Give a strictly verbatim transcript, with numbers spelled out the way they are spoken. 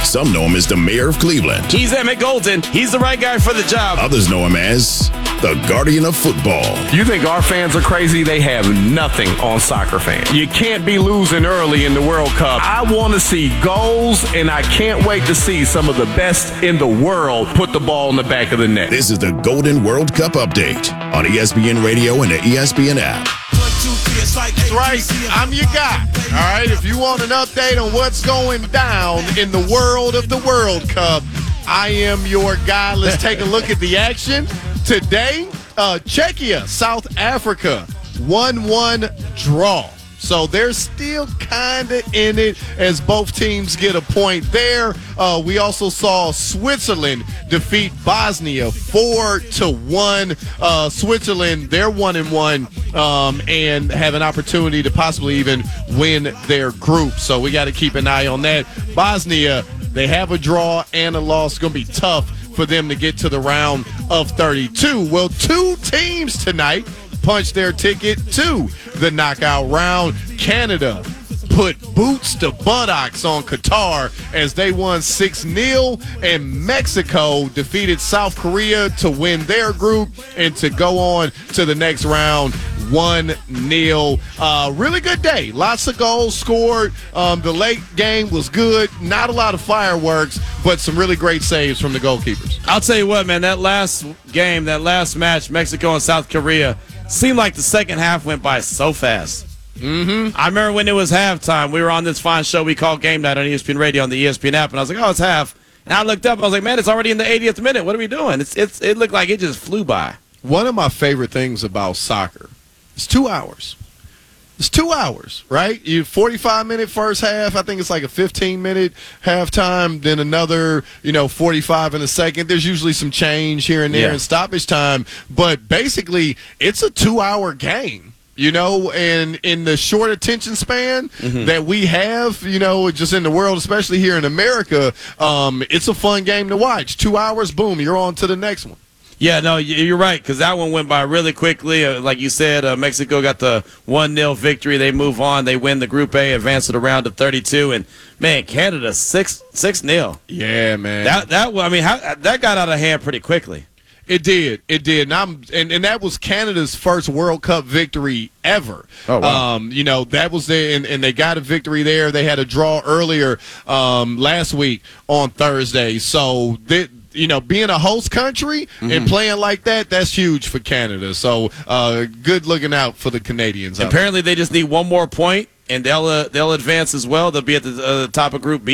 Some know him as the mayor of Cleveland. He's Emmett Golden. He's the right guy for the job. Others know him as the guardian of football. You think our fans are crazy? They have nothing on soccer fans. You can't be losing early in the World Cup. I want to see goals, and I can't wait to see some of the best in the world put the ball in the back of the net. This is the Golden World Cup Update on E S P N Radio and the E S P N app. That's right. I'm your guy. All right. If you want an update on what's going down in the world of the World Cup, I am your guy. Let's take a look at the action. Today, uh, Czechia, South Africa, one one draw. So they're still kind of in it as both teams get a point there. Uh, we also saw Switzerland defeat Bosnia four to one. Uh, Switzerland, they're one and one um, and have an opportunity to possibly even win their group. So we got to keep an eye on that. Bosnia, they have a draw and a loss. It's going to be tough for them to get to the round of thirty-two. Well, two teams tonight punched their ticket to the knockout round. Canada put boots to buttocks on Qatar as they won six nil, and Mexico defeated South Korea to win their group and to go on to the next round one nil. Uh, really good day. Lots of goals scored. Um, the late game was good. Not a lot of fireworks, but some really great saves from the goalkeepers. I'll tell you what, man, that last game, that last match, Mexico and South Korea, seemed like the second half went by so fast. Mm-hmm. I remember when it was halftime, we were on this fine show we call Game Night on E S P N Radio on the E S P N app, and I was like, oh, it's half. And I looked up, I was like, man, it's already in the eightieth minute. What are we doing? It's it's It looked like it just flew by. One of my favorite things about soccer is two hours. It's two hours, right? You forty-five minute first half. I think it's like a fifteen minute halftime. Then another, you know, forty-five in a second. There's usually some change here and there yeah. in stoppage time, but basically it's a two hour game. You know, and in the short attention span mm-hmm. that we have, you know, just in the world, especially here in America, um, it's a fun game to watch. Two hours, boom, you're on to the next one. Yeah, no, you're right, because that one went by really quickly. Uh, like you said, uh, Mexico got the one nil victory. They move on. They win the Group A, advance to the round of thirty-two. And, man, Canada, six nil. Yeah, man. That, that I mean, how, that got out of hand pretty quickly. It did. It did. And, I'm, and and that was Canada's first World Cup victory ever. Oh, wow. Um, you know, that was there, and, and they got a victory there. They had a draw earlier um, last week on Thursday. So, they, you know, being a host country mm-hmm. and playing like that, that's huge for Canada. So, uh, good looking out for the Canadians. Apparently, they just need one more point, and they'll, uh, they'll advance as well. They'll be at the uh, top of Group B.